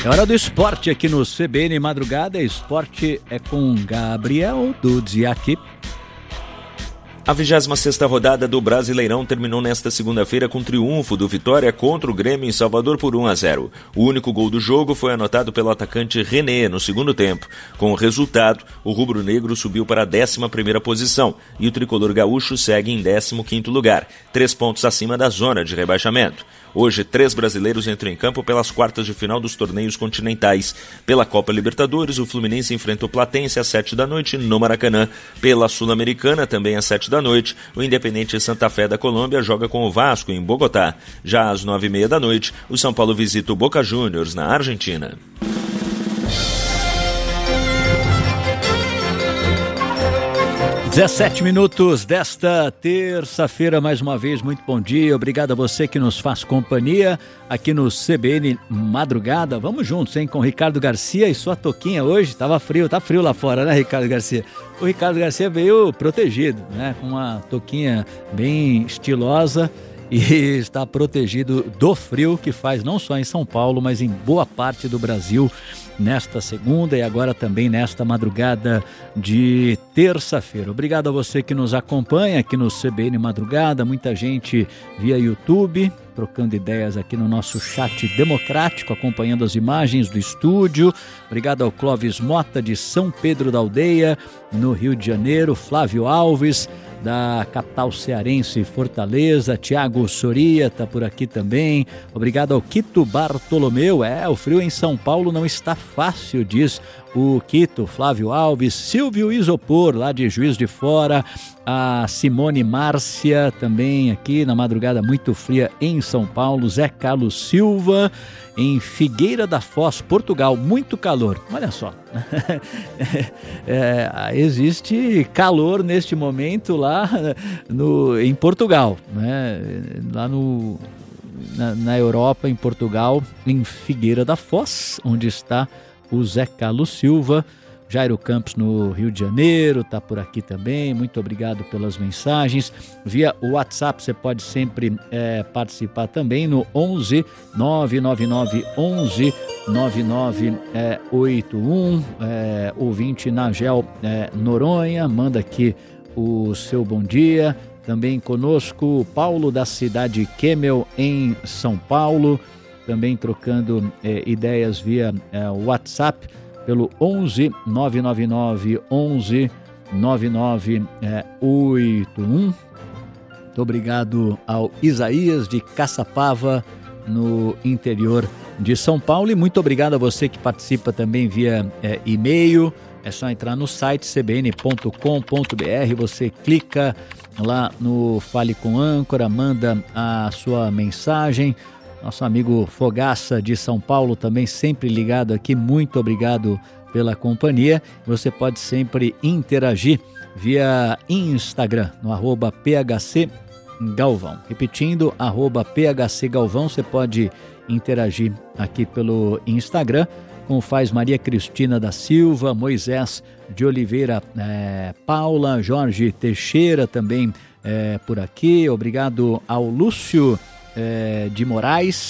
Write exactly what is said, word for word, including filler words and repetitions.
É hora do esporte aqui no C B N Madrugada. Esporte é com Gabriel Dudziak. A vigésima sexta rodada do Brasileirão terminou nesta segunda-feira com triunfo do Vitória contra o Grêmio em Salvador por um a zero. O único gol do jogo foi anotado pelo atacante René no segundo tempo. Com o resultado, o rubro-negro subiu para a décima primeira posição e o tricolor gaúcho segue em décimo quinto lugar, três pontos acima da zona de rebaixamento. Hoje, três brasileiros entram em campo pelas quartas de final dos torneios continentais. Pela Copa Libertadores, o Fluminense enfrenta o Platense às sete da noite no Maracanã. Pela Sul-Americana, também às sete da noite, o Independente Santa Fé da Colômbia joga com o Vasco em Bogotá. Já às nove e meia da noite, o São Paulo visita o Boca Juniors na Argentina. dezessete minutos desta terça-feira, mais uma vez, muito bom dia, obrigado a você que nos faz companhia aqui no C B N Madrugada. Vamos juntos, hein, com o Ricardo Garcia e sua toquinha hoje. Tava frio, tá frio lá fora, né, Ricardo Garcia? O Ricardo Garcia veio protegido, né, com uma toquinha bem estilosa e está protegido do frio que faz não só em São Paulo, mas em boa parte do Brasil nesta segunda e agora também nesta madrugada de terça-feira. Obrigado a você que nos acompanha aqui no C B N Madrugada, muita gente via YouTube, trocando ideias aqui no nosso chat democrático, acompanhando as imagens do estúdio. Obrigado ao Clóvis Mota de São Pedro da Aldeia, no Rio de Janeiro, Flávio Alves da capital cearense Fortaleza, Tiago Soria está por aqui também. Obrigado ao Quito Bartolomeu. É, o frio em São Paulo não está fácil, diz o Quito. Flávio Alves, Silvio Isopor, lá de Juiz de Fora, a Simone Márcia, também aqui na madrugada muito fria em São Paulo, Zé Carlos Silva, em Figueira da Foz, Portugal, muito calor, olha só, é, existe calor neste momento lá no, em Portugal, né? Lá no, na, na Europa, em Portugal, em Figueira da Foz, onde está o Zé Carlos Silva. Jairo Campos no Rio de Janeiro, está por aqui também, muito obrigado pelas mensagens. Via WhatsApp você pode sempre é, participar também no onze nove nove nove onze nove nove oito um, é, ouvinte Nagel é, Noronha, manda aqui o seu bom dia. Também conosco Paulo da cidade Kemel em São Paulo, também trocando é, ideias via é, WhatsApp, pelo onze nove nove nove onze nove nove oito um. Muito obrigado ao Isaías de Caçapava, no interior de São Paulo. E muito obrigado a você que participa também via é, e-mail. É só entrar no site c b n ponto com ponto b r, você clica lá no Fale com Âncora, manda a sua mensagem. Nosso amigo Fogaça de São Paulo também sempre ligado aqui, muito obrigado pela companhia. Você pode sempre interagir via Instagram, no arroba P H C Galvão. Repetindo, arroba P H C Galvão, você pode interagir aqui pelo Instagram, como faz Maria Cristina da Silva, Moisés de Oliveira, é, Paula, Jorge Teixeira também é, por aqui. Obrigado ao Lúcio É, de Moraes,